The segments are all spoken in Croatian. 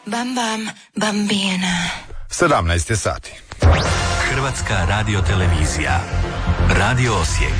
Bam bam bambina. 17 sati. Hrvatska radiotelevizija. Radio Osijek.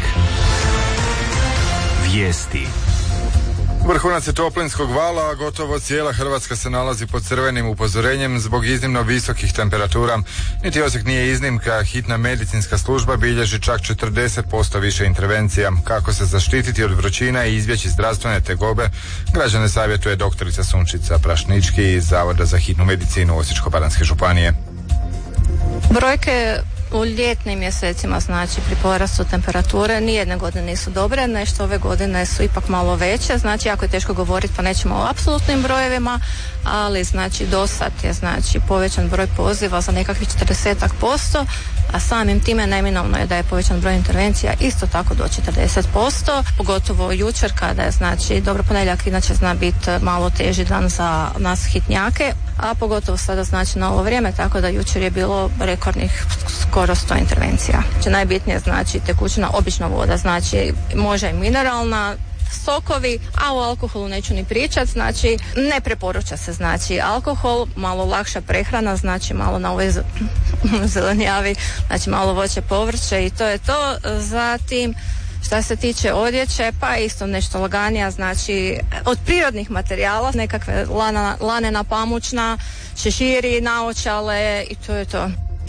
Vijesti. Vrhunac je toplinskog vala, a gotovo cijela Hrvatska se nalazi pod crvenim upozorenjem zbog iznimno visokih temperatura. Niti Osijek nije iznimka, hitna medicinska služba bilježi čak 40% više intervencija. Kako se zaštititi od vrućina i izbjeći zdravstvene tegobe, građane savjetuje doktorica Sunčica Prašnički iz Zavoda za hitnu medicinu Osječko-baranjske županije. Brojke u ljetnim mjesecima, znači pri porastu temperature, nijedne godine nisu dobre, nešto ove godine su ipak malo veće, znači jako je teško govoriti, pa nećemo o apsolutnim brojevima, ali znači do sad je znači povećan broj poziva za nekakvih 40%, a samim time neminovno je da je povećan broj intervencija isto tako do 40%, pogotovo jučer kada je znači, dobro, ponedjeljak inače zna biti malo teži dan za nas hitnjake, a pogotovo sada znači na ovo vrijeme, tako da jučer je bilo rekordnih skoro 100 intervencija. Znači, najbitnije znači tekućina, obična voda, znači može i mineralna, sokovi, a o alkoholu neću ni pričat, znači ne preporuča se znači alkohol, malo lakša prehrana, znači malo na ovoj zelenjavi, znači malo voće, povrće i to je to. Zatim šta se tiče odjeće, pa isto nešto laganija, znači od prirodnih materijala, nekakve lanena, pamučna, šeširi, naočale i to je to.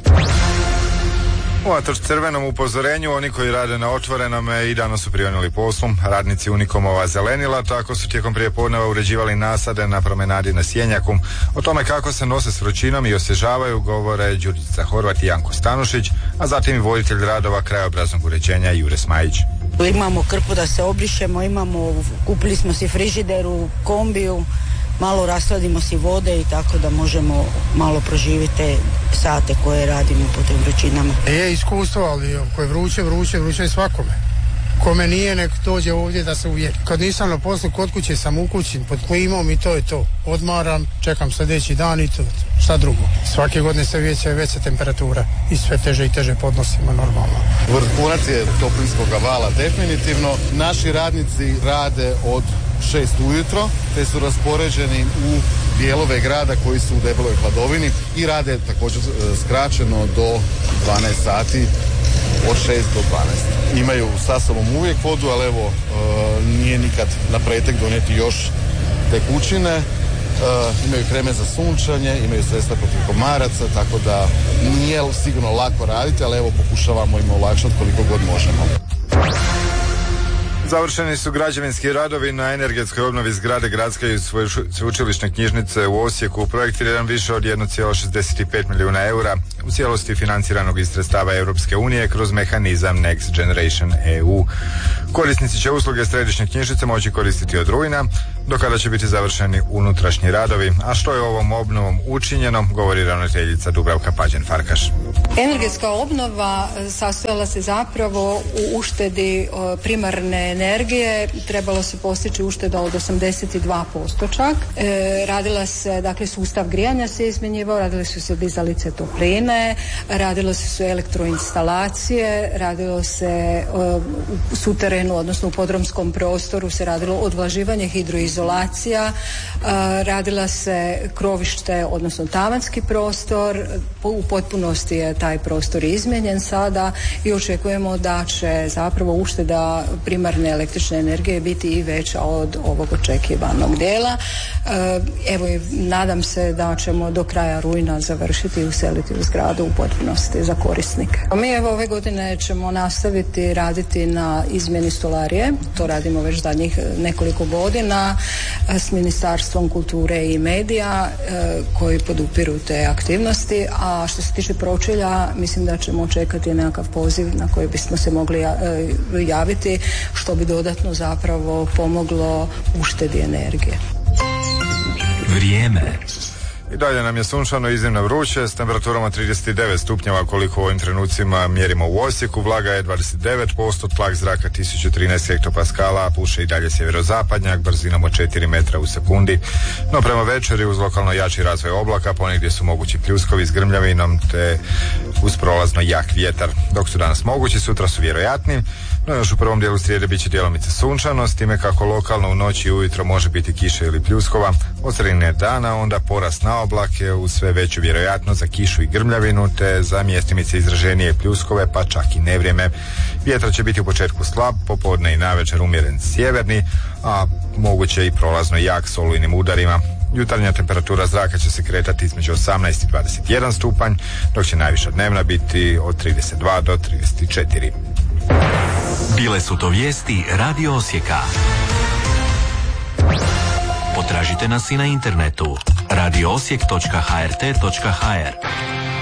Unatoč crvenom upozorenju, oni koji rade na otvorenome i danas su prionuli poslom. Radnici Unikomova zelenila tako su tijekom prijepodneva uređivali nasade na promenadi na Sjenjaku. O tome kako se nose s vrućinom i osvježavaju govore Đurđica Horvat i Janko Stanušić, a zatim i voditelj radova krajobraznog uređenja Jure Smajić. Imamo krpu da se obrišemo, kupili smo si frižideru, kombiju, malo rasladimo si vode i tako da možemo malo proživjeti te sate koje radimo po tim vrućinama. Je iskustvo, ali ako je vruće je svakome. Kome nije, nek dođe ovdje da se uvjeri. Kad nisam na poslu, kod kuće sam u kući, pod klimom i to je to. Odmaram, čekam sljedeći dan i to. Šta drugo? Svake godine se veća temperatura i sve teže i teže podnosimo normalno. Vrhunac je toplinskog vala definitivno. Naši radnici rade od 6 ujutro, te su raspoređeni u dijelove grada koji su u debeloj hladovini i rade također skraćeno do 12 sati, od 6 do 12. Imaju sa sobom uvijek vodu, ali evo nije nikad na pretek donijeti još tekućine. Imaju kreme za sunčanje, imaju sredstva protiv komaraca, tako da nije sigurno lako raditi, ali evo pokušavamo im olakšati koliko god možemo. Završeni su građevinski radovi na energetskoj obnovi zgrade gradske i sveučilišne knjižnice u Osijeku. Projekt je više od 1,65 milijuna eura, u cijelosti financiranog iz sredstava Europske unije kroz mehanizam Next Generation EU. Korisnici će usluge središnje knjižnice moći koristiti od rujna, do kada će biti završeni unutrašnji radovi. A što je ovom obnovom učinjeno, govori ravnateljica Dubravka Pađen-Farkaš. Energetska obnova sastojala se zapravo u uštedi primarne energije, trebalo se postići ušteda od 82% čak. Radila se, dakle, sustav grijanja se izmjenjivao, radile su se dizalice topline, radilo se elektroinstalacije, radilo se u suterenu, odnosno u podrumskom prostoru se radilo odvlaživanje, hidroizolacija, radila se krovište, odnosno tavanski prostor, u potpunosti je taj prostor izmijenjen sada i očekujemo da će zapravo ušteda primarne električne energije biti i veća od ovog očekivanog dijela. Evo, nadam se da ćemo do kraja rujna završiti i useliti u zgradu u potpunosti za korisnike. Mi evo ove godine ćemo nastaviti raditi na izmjeni stolarije, to radimo već zadnjih nekoliko godina s Ministarstvom kulture i medija koji podupiru te aktivnosti, a što se tiče pročelja mislim da ćemo čekati nekakav poziv na koji bismo se mogli javiti, što bi dodatno zapravo pomoglo uštedi energije. Vrijeme. I dalje nam je sunčano, iznimno vruće, s temperaturama 39 stupnjeva koliko u ovim trenucima mjerimo u Osijeku. Vlaga je 29%, tlak zraka 1013 hektopaskala, puše i dalje sjeverozapadnjak brzinom od 4 metra u sekundi. No prema večeri uz lokalno jači razvoj oblaka ponegdje su mogući pljuskovi s grmljavinom te uz prolazno jak vjetar. Dok su danas mogući, sutra su vjerojatni. No još u prvom dijelu srijede bit će djelomice sunčano, s time kako lokalno u noći i ujutro može biti kiše ili pljuskova. Od sredine dana onda porast na oblake uz sve veću vjerojatnost za kišu i grmljavinu, te za mjestimice izraženije pljuskove, pa čak i nevrijeme. Vjetar će biti u početku slab, popodne i navečer umjeren sjeverni, a moguće i prolazno jak s olujnim udarima. Jutarnja temperatura zraka će se kretati između 18 i 21 stupanj, dok će najviša dnevna biti od 32 do 34. Bile su to vijesti Radio Osijeka. Potražite nas i na internetu radioosijek.hrt.hr.